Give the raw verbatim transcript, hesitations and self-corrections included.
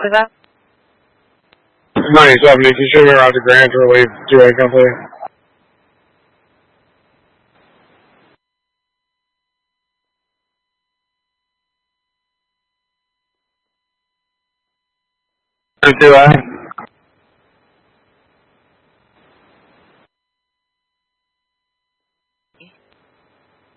after that? ninety-seven, if you should be around to Grant or leave two A company. two A.